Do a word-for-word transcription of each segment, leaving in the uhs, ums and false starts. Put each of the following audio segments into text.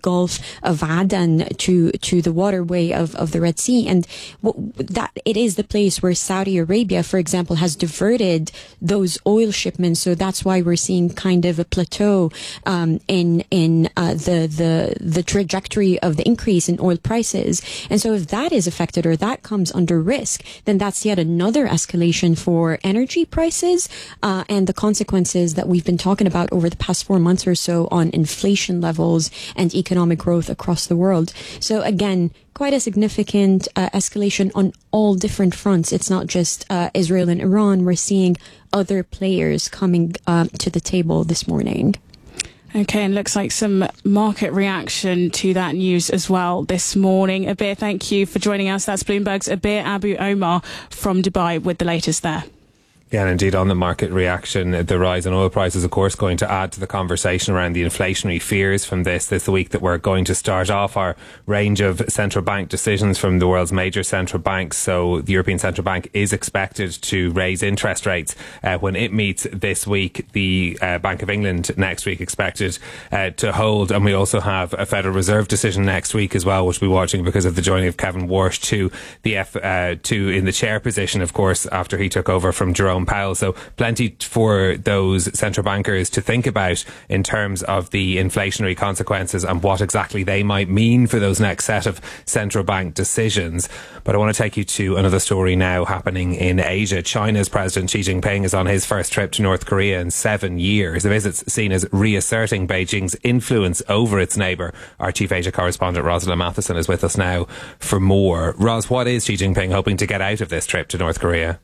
Gulf of Aden to to the waterway of, of the Red Sea. And what, that it is the place where Saudi Arabia, for example, has diverted those oil shipments. So that's why we're seeing kind of a plateau um, in in uh, the the the trajectory of the increase in oil prices. And so if that is affected or that comes under risk, then that's yet another escalation for energy prices uh, and the consequences that we've been talking about over the past four months or so on inflation levels and economic growth across the world. So again, quite a significant uh, escalation on all different fronts. It's not just uh, Israel and Iran. We're seeing other players coming uh, to the table this morning. Okay, and looks like some market reaction to that news as well this morning. Abir, thank you for joining us. That's Bloomberg's Abir Abu Omar from Dubai with the latest there. Yeah, and indeed on the market reaction, the rise in oil prices, of course, going to add to the conversation around the inflationary fears from this. This week that we're going to start off our range of central bank decisions from the world's major central banks. So the European Central Bank is expected to raise interest rates uh, when it meets this week. The uh, Bank of England next week expected uh, to hold. And we also have a Federal Reserve decision next week as well, which we'll be watching because of the joining of Kevin Warsh to the F, uh, to in the chair position, of course, after he took over from Jerome Powell. So plenty for those central bankers to think about in terms of the inflationary consequences and what exactly they might mean for those next set of central bank decisions. But I want to take you to another story now happening in Asia. China's President Xi Jinping is on his first trip to North Korea in seven years. The visit's seen as reasserting Beijing's influence over its neighbour. Our Chief Asia correspondent Rosalind Matheson is with us now for more. Ros, what is Xi Jinping hoping to get out of this trip to North Korea?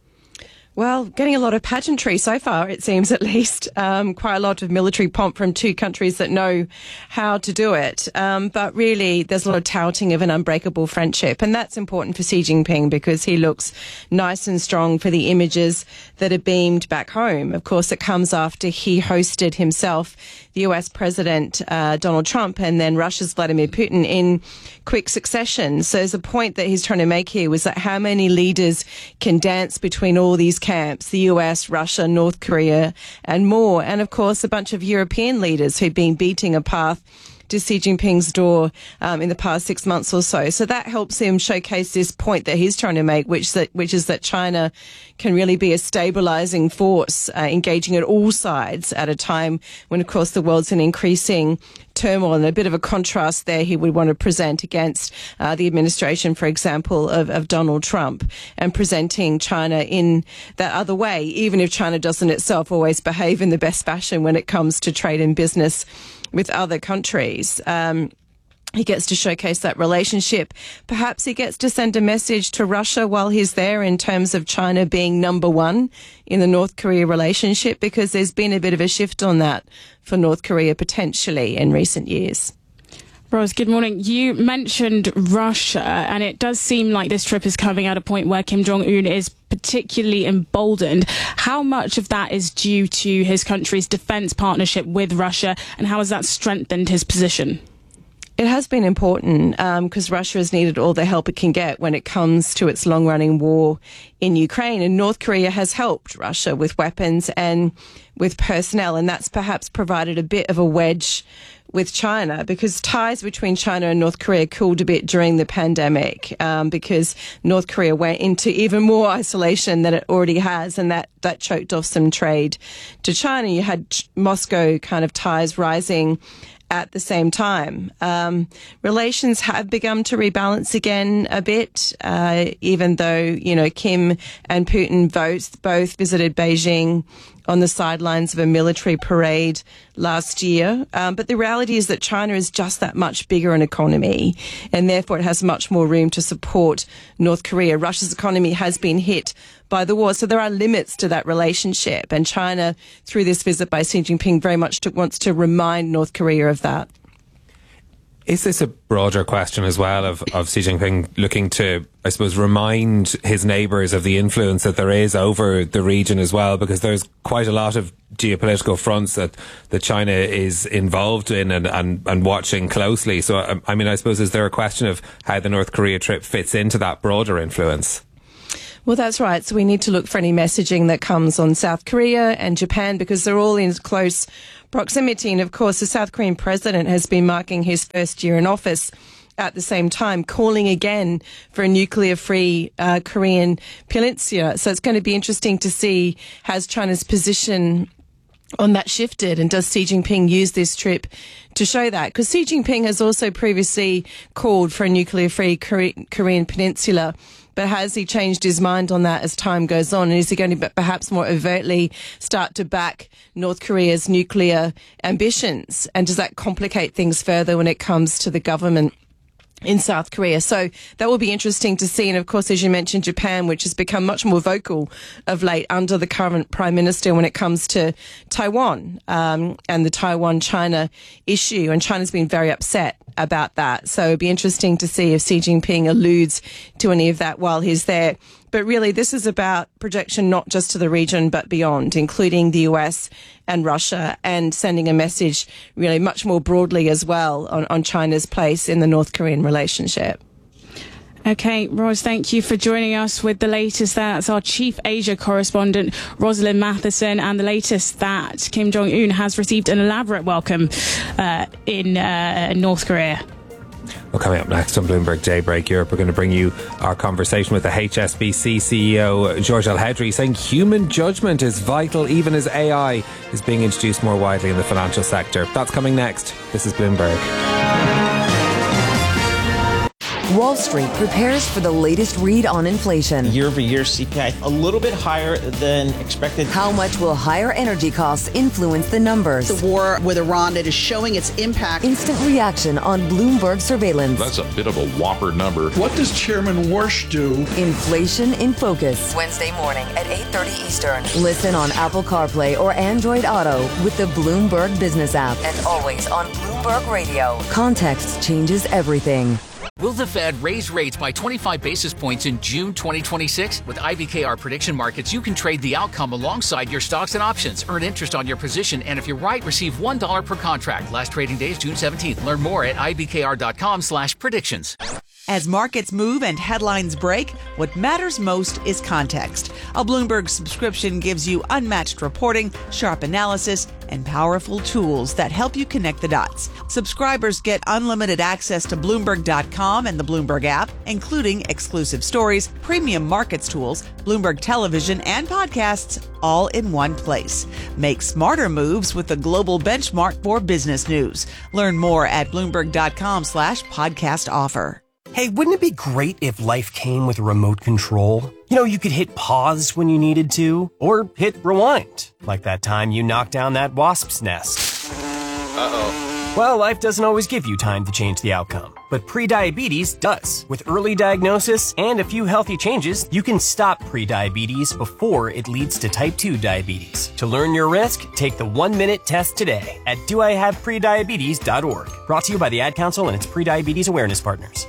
Well, getting a lot of pageantry so far, it seems, at least. Um, quite a lot of military pomp from two countries that know how to do it. Um, but really, there's a lot of touting of an unbreakable friendship. And that's important for Xi Jinping because he looks nice and strong for the images that are beamed back home. Of course, it comes after he hosted himself, the U S President uh, Donald Trump, and then Russia's Vladimir Putin in quick succession. So there's a point that he's trying to make here was that how many leaders can dance between all these camps, the U S, Russia, North Korea, and more. And of course, a bunch of European leaders who've been beating a path to Xi Jinping's door um, in the past six months or so. So that helps him showcase this point that he's trying to make, which that which is that China can really be a stabilizing force, uh, engaging at all sides at a time when, of course, the world's in increasing turmoil. And a bit of a contrast there he would want to present against uh, the administration, for example, of, of Donald Trump, and presenting China in that other way, even if China doesn't itself always behave in the best fashion when it comes to trade and business with other countries. Um, he gets to showcase that relationship. Perhaps he gets to send a message to Russia while he's there in terms of China being number one in the North Korea relationship, because there's been a bit of a shift on that for North Korea potentially in recent years. Rose, good morning. You mentioned Russia, and it does seem like this trip is coming at a point where Kim Jong-un is particularly emboldened. How much of that is due to his country's defence partnership with Russia, and how has that strengthened his position? It has been important because um, Russia has needed all the help it can get when it comes to its long-running war in Ukraine. And North Korea has helped Russia with weapons and with personnel, and that's perhaps provided a bit of a wedge with China, because ties between China and North Korea cooled a bit during the pandemic um, because North Korea went into even more isolation than it already has, and that, that choked off some trade to China. You had Moscow kind of ties rising at the same time. Um, relations have begun to rebalance again a bit, uh, even though, you know, Kim and Putin both, both visited Beijing on the sidelines of a military parade last year. Um, but the reality is that China is just that much bigger an economy, and therefore it has much more room to support North Korea. Russia's economy has been hit by the war, so there are limits to that relationship. And China, through this visit by Xi Jinping, very much to, wants to remind North Korea of that. Is this a broader question as well of, of Xi Jinping looking to, I suppose, remind his neighbours of the influence that there is over the region as well? Because there's quite a lot of geopolitical fronts that, that China is involved in and, and, and watching closely. So, I, I mean, I suppose, is there a question of how the North Korea trip fits into that broader influence? Well, that's right. So we need to look for any messaging that comes on South Korea and Japan, because they're all in close proximity. And of course, the South Korean president has been marking his first year in office at the same time, calling again for a nuclear-free uh, Korean peninsula. So it's going to be interesting to see, has China's position on that shifted, and does Xi Jinping use this trip to show that? Because Xi Jinping has also previously called for a nuclear-free Korean peninsula, but has he changed his mind on that as time goes on? And is he going to perhaps more overtly start to back North Korea's nuclear ambitions? And does that complicate things further when it comes to the government in South Korea? So that will be interesting to see. And of course, as you mentioned, Japan, which has become much more vocal of late under the current prime minister when it comes to Taiwan um, and the Taiwan-China issue. And China's been very upset about that. So it'd be interesting to see if Xi Jinping alludes to any of that while he's there. But really, this is about projection not just to the region, but beyond, including the U S and Russia, and sending a message really much more broadly as well on, on China's place in the North Korean relationship. Okay, Ros, thank you for joining us with the latest. That's our chief Asia correspondent, Rosalind Matheson, and the latest that Kim Jong-un has received an elaborate welcome uh, in uh, North Korea. Well, coming up next on Bloomberg Daybreak Europe, we're going to bring you our conversation with the H S B C C E O, George El-Hedry, saying human judgment is vital even as A I is being introduced more widely in the financial sector. That's coming next. This is Bloomberg. Wall Street prepares for the latest read on inflation. Year-over-year C P I a little bit higher than expected. How much will higher energy costs influence the numbers? The war with Iran, it is showing its impact. Instant reaction on Bloomberg surveillance. That's a bit of a whopper number. What does Chairman Warsh do? Inflation in Focus. Wednesday morning at eight thirty Eastern. Listen on Apple CarPlay or Android Auto with the Bloomberg Business app. And always on Bloomberg Radio. Context changes everything. Will the Fed raise rates by twenty-five basis points in June twenty twenty-six? With I B K R prediction markets, you can trade the outcome alongside your stocks and options. Earn interest on your position, and if you're right, receive one dollar per contract. Last trading day is June seventeenth. Learn more at ibkr.com slash predictions. As markets move and headlines break, what matters most is context. A Bloomberg subscription gives you unmatched reporting, sharp analysis, and powerful tools that help you connect the dots. Subscribers get unlimited access to Bloomberg dot com and the Bloomberg app, including exclusive stories, premium markets tools, Bloomberg television, and podcasts, all in one place. Make smarter moves with the global benchmark for business news. Learn more at Bloomberg.com slash podcast offer. Hey, wouldn't it be great if life came with a remote control? You know, you could hit pause when you needed to, or hit rewind, like that time you knocked down that wasp's nest. Uh-oh. Well, life doesn't always give you time to change the outcome, but prediabetes does. With early diagnosis and a few healthy changes, you can stop prediabetes before it leads to type two diabetes. To learn your risk, take the one-minute test today at do I have prediabetes dot org. Brought to you by the Ad Council and its prediabetes awareness partners.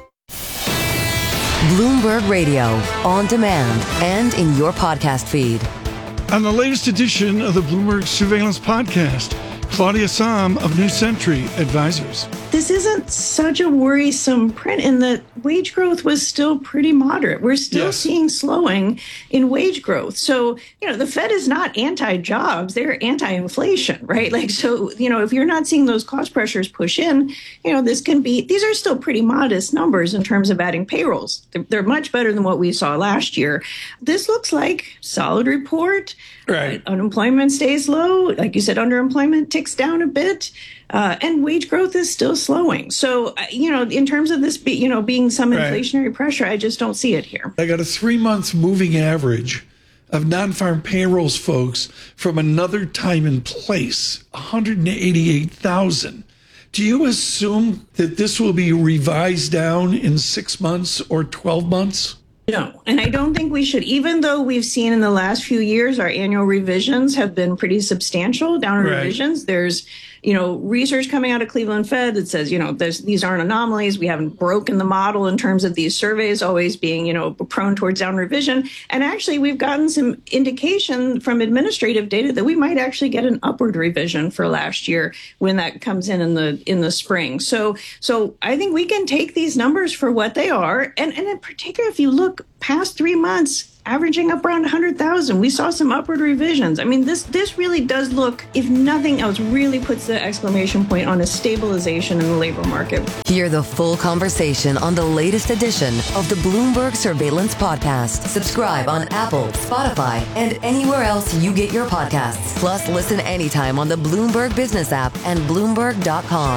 Bloomberg Radio, on demand and in your podcast feed. On the latest edition of the Bloomberg Surveillance Podcast, Claudia Sahm of New Century Advisors. This isn't such a worrisome print in that wage growth was still pretty moderate. We're still yes. seeing slowing in wage growth. So, you know, the Fed is not anti-jobs, they're anti-inflation, right? Like, so, you know, if you're not seeing those cost pressures push in, you know, this can be, these are still pretty modest numbers in terms of adding payrolls. They're, they're much better than what we saw last year. This looks like solid report. Right. Uh, unemployment stays low. Like you said, underemployment ticks down a bit. Uh, and wage growth is still slowing. So, uh, you know, in terms of this, be, you know, being some right. inflationary pressure, I just don't see it here. I got a three-month moving average of non-farm payrolls, folks, from another time and place, one hundred eighty-eight thousand. Do you assume that this will be revised down in six months or twelve months? No, and I don't think we should, even though we've seen in the last few years, our annual revisions have been pretty substantial, downward right. revisions. There's, you know, research coming out of Cleveland Fed that says, you know, there's, these aren't anomalies. We haven't broken the model in terms of these surveys always being, you know, prone towards down revision. And actually, we've gotten some indication from administrative data that we might actually get an upward revision for last year when that comes in in the in the spring. So, so I think we can take these numbers for what they are. And, and in particular, if you look past three months, averaging up around one hundred thousand. We saw some upward revisions. I mean, this this really does look, if nothing else, really puts the exclamation point on a stabilization in the labor market. Hear the full conversation on the latest edition of the Bloomberg Surveillance Podcast. Subscribe on Apple, Spotify, and anywhere else you get your podcasts. Plus, listen anytime on the Bloomberg Business app and Bloomberg dot com.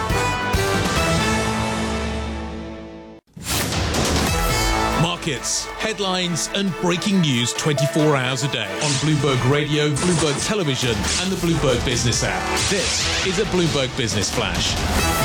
Markets, headlines, and breaking news twenty-four hours a day on Bloomberg Radio, Bloomberg Television, and the Bloomberg Business app. This is a Bloomberg Business Flash.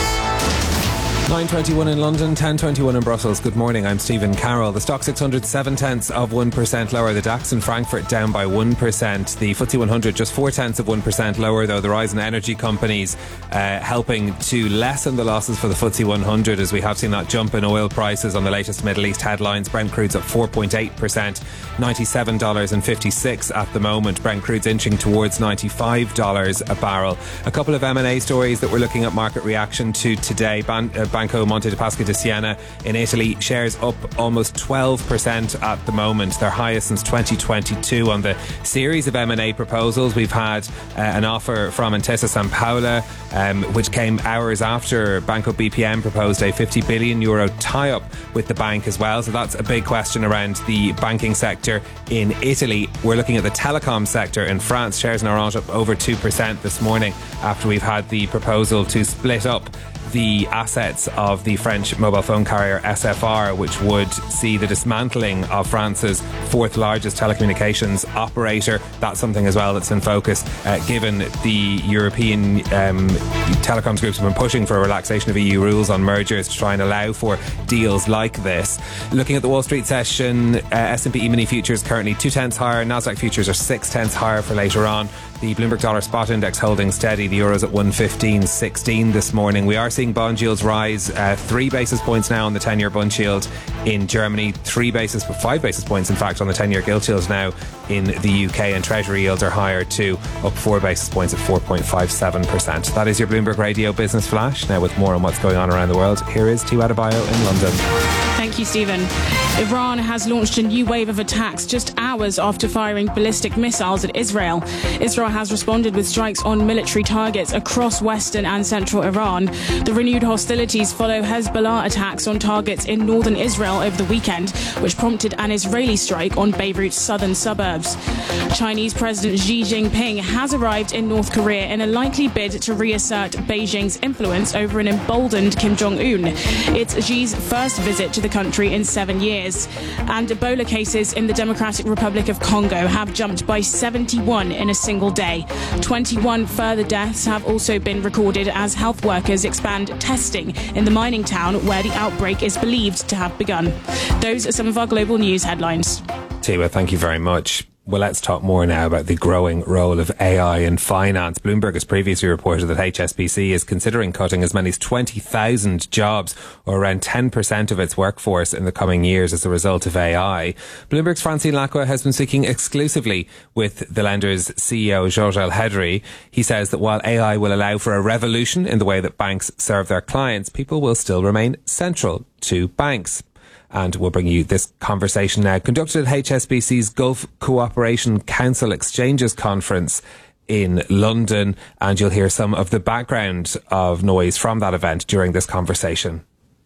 nine twenty-one in London, ten twenty-one in Brussels. Good morning, I'm Stephen Carroll. The Stock six hundred, seven tenths of one percent lower. The DAX in Frankfurt down by one percent. The F T S E one hundred just four tenths of one percent lower, though. The rise in energy companies uh, helping to lessen the losses for the F T S E one hundred, as we have seen that jump in oil prices on the latest Middle East headlines. Brent crude's up four point eight percent, ninety-seven dollars and fifty-six cents at the moment. Brent crude's inching towards ninety-five dollars a barrel. A couple of M and A stories that we're looking at market reaction to today. Ban- uh, Banco Monte dei Paschi di Siena in Italy, shares up almost twelve percent at the moment, their highest since twenty twenty-two. On the series of M and A proposals, we've had uh, an offer from Intesa Sanpaolo, um, which came hours after Banco B P M proposed a fifty billion euro tie-up with the bank as well. So that's a big question around the banking sector in Italy. We're looking at the telecom sector in France. Shares in Orange up over two percent this morning after we've had the proposal to split up the assets of the French mobile phone carrier S F R, which would see the dismantling of France's fourth largest telecommunications operator. That's something as well that's in focus, uh, given the European um, telecoms groups have been pushing for a relaxation of E U rules on mergers to try and allow for deals like this. Looking at the Wall Street session, uh, S and P E-mini futures currently two tenths higher, Nasdaq futures are six tenths higher for later on. The Bloomberg Dollar Spot Index holding steady. The Euro's at one fifteen sixteen this morning. We are seeing bond yields rise uh, three basis points now on the ten-year bund yield in Germany. Three basis, five basis points, in fact, on the ten-year gilt yield now in the U K, and Treasury yields are higher too, up four basis points at four point five seven percent. That is your Bloomberg Radio Business Flash. Now, with more on what's going on around the world, here is Tiwa Adebayo in London. Thank you, Stephen. Iran has launched a new wave of attacks just hours after firing ballistic missiles at Israel. Israel has responded with strikes on military targets across western and central Iran. The renewed hostilities follow Hezbollah attacks on targets in northern Israel over the weekend, which prompted an Israeli strike on Beirut's southern suburbs. Chinese President Xi Jinping has arrived in North Korea in a likely bid to reassert Beijing's influence over an emboldened Kim Jong-un. It's Xi's first visit to the country in seven years. And Ebola cases in the Democratic Republic of Congo have jumped by seventy-one in a single day. twenty-one further deaths have also been recorded as health workers expand testing in the mining town where the outbreak is believed to have begun. Those are some of our global news headlines. Tiwa, thank you very much. Well, let's talk more now about the growing role of A I in finance. Bloomberg has previously reported that H S B C is considering cutting as many as twenty thousand jobs, or around ten percent of its workforce, in the coming years as a result of A I. Bloomberg's Francine Lacqua has been speaking exclusively with the lender's C E O, Georges El-Hedri. He says that while A I will allow for a revolution in the way that banks serve their clients, people will still remain central to banks. And we'll bring you this conversation now, conducted at H S B C's Gulf Cooperation Council Exchanges Conference in London, and you'll hear some of the background of noise from that event during this conversation.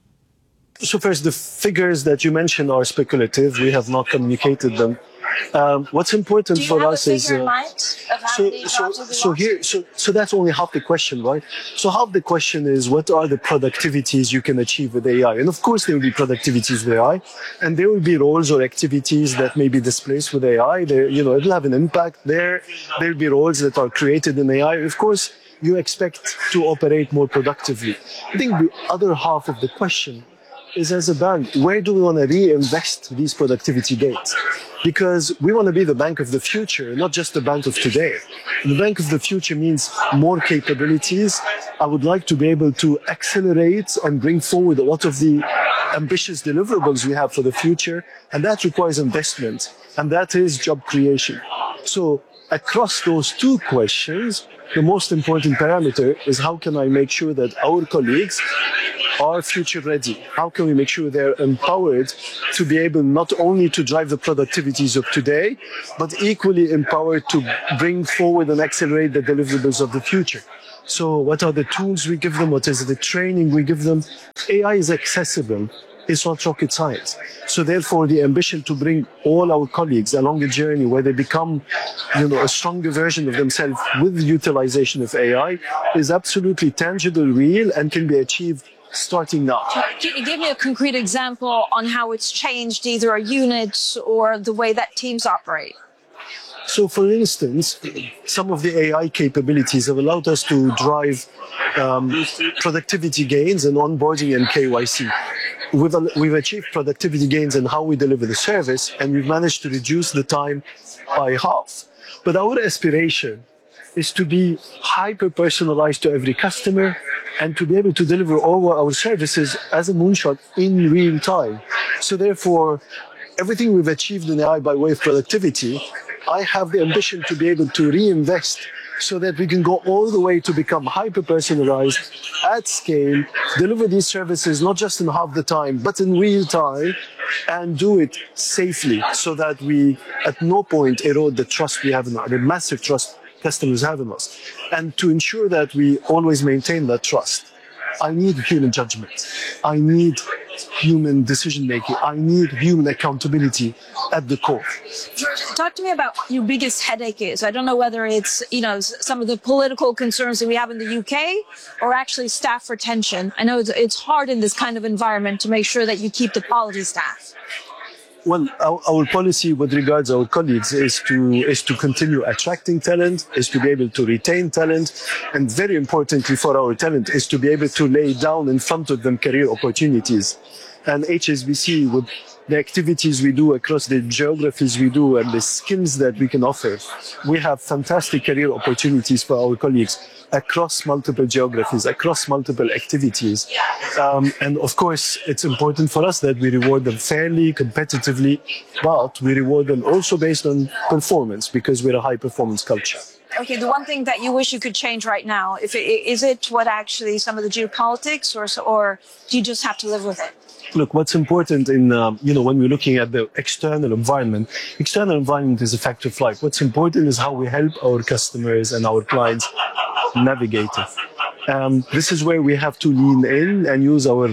So first, the figures that you mentioned are speculative. We have not communicated them. Um, what's important Do you for have us a is figure in uh, mind of how so many so jobs will be so lost? here so so that's only half the question, right? So half the question is, what are the productivities you can achieve with A I? And of course there will be productivities with A I, and there will be roles or activities that may be displaced with A I. There, you know, it will have an impact there. There will be roles that are created in A I. Of course, you expect to operate more productively. I think the other half of the question is, as a bank, where do we want to reinvest these productivity gains? Because we want to be the bank of the future, not just the bank of today. The bank of the future means more capabilities. I would like to be able to accelerate and bring forward a lot of the ambitious deliverables we have for the future, and that requires investment, and that is job creation. So across those two questions, the most important parameter is how can I make sure that our colleagues are future ready? How can we make sure they're empowered to be able not only to drive the productivities of today, but equally empowered to bring forward and accelerate the deliverables of the future? So what are the tools we give them? What is the training we give them? A I is accessible. It's not rocket science. So therefore, the ambition to bring all our colleagues along a journey where they become, you know, a stronger version of themselves with the utilization of A I is absolutely tangible, real, and can be achieved starting now. Can you give me a concrete example on how it's changed either a unit or the way that teams operate? So, for instance, some of the A I capabilities have allowed us to drive um, productivity gains in onboarding and K Y C. We've, we've achieved productivity gains in how we deliver the service, and we've managed to reduce the time by half. But our aspiration is to be hyper-personalized to every customer and to be able to deliver all our services as a moonshot in real time. So therefore, everything we've achieved in A I by way of productivity, I have the ambition to be able to reinvest so that we can go all the way to become hyper-personalized at scale, deliver these services not just in half the time, but in real time, and do it safely so that we at no point erode the trust we have in us, the massive trust customers have in us. And to ensure that we always maintain that trust, I need human judgment. I need human decision-making. I need human accountability at the core. Talk to me about what your biggest headache is. I don't know whether it's, you know, some of the political concerns that we have in the U K or actually staff retention. I know it's, it's hard in this kind of environment to make sure that you keep the quality staff. Well, our, our policy with regards to our colleagues is to is to continue attracting talent, is to be able to retain talent, and very importantly for our talent is to be able to lay down in front of them career opportunities. And H S B C, with the activities we do across the geographies we do and the skills that we can offer, we have fantastic career opportunities for our colleagues across multiple geographies, across multiple activities. Um, and of course, it's important for us that we reward them fairly, competitively, but we reward them also based on performance because we're a high performance culture. Okay, the one thing that you wish you could change right now, if it, is it what actually some of the geopolitics, or, or do you just have to live with it? Look, what's important in, um, you know, when we're looking at the external environment, external environment is a fact of life. What's important is how we help our customers and our clients navigate it. Um, this is where we have to lean in and use our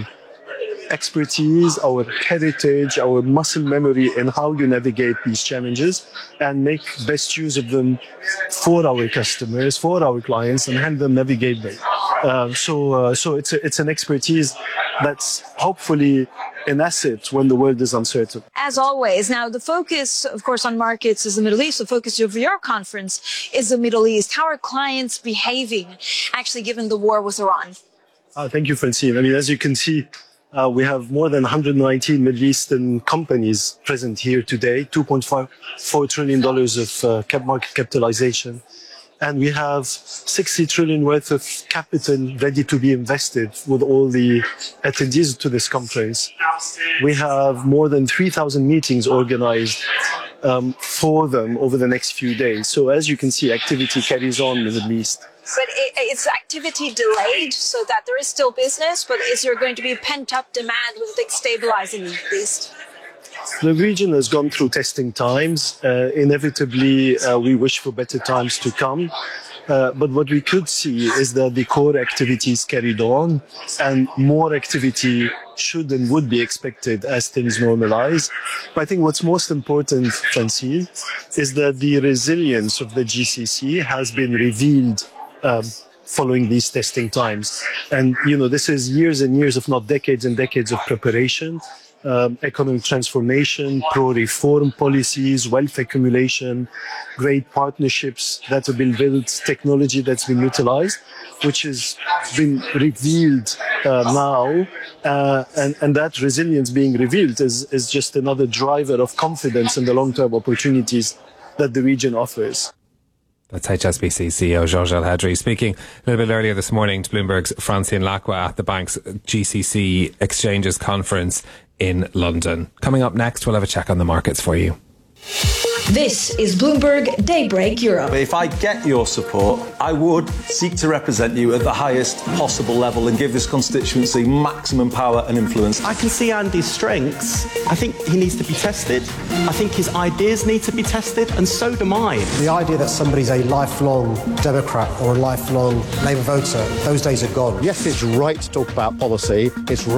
expertise, our heritage, our muscle memory in how you navigate these challenges and make best use of them for our customers, for our clients, and help them navigate them. Uh, so, uh, so it's a, it's an expertise that's hopefully an asset when the world is uncertain. As always, now the focus, of course, on markets is the Middle East. The focus of your conference is the Middle East. How are clients behaving, actually, given the war with Iran? Uh, thank you, Francine. I mean, as you can see, Uh, we have more than one hundred nineteen Middle Eastern companies present here today, two point four trillion dollars of uh, cap market capitalization. And we have sixty trillion worth of capital ready to be invested with all the attendees to this conference. We have more than three thousand meetings organized um, for them over the next few days. So as you can see, activity carries on in the Middle East. But is activity delayed so that there is still business, but is there going to be pent-up demand with things stabilizing at least? The region has gone through testing times. Uh, inevitably, uh, we wish for better times to come. Uh, but what we could see is that the core activities carried on, and more activity should and would be expected as things normalize. But I think what's most important, Francine, is that the resilience of the G C C has been revealed Um, following these testing times. And, you know, this is years and years, if not decades and decades of preparation, um, economic transformation, pro-reform policies, wealth accumulation, great partnerships that have been built, technology that's been utilized, which has been revealed uh, now. Uh, and, and that resilience being revealed is, is just another driver of confidence in the long-term opportunities that the region offers. That's H S B C C E O Georges El-Hedry speaking a little bit earlier this morning to Bloomberg's Francine Lacqua at the bank's G C C Exchanges conference in London. Coming up next, we'll have a check on the markets for you. This is Bloomberg Daybreak Europe. If I get your support, I would seek to represent you at the highest possible level and give this constituency maximum power and influence. I can see Andy's strengths. I think he needs to be tested. I think his ideas need to be tested, and so do mine. The idea that somebody's a lifelong Democrat or a lifelong Labour voter, those days are gone. Yes, it's right to talk about policy. It's right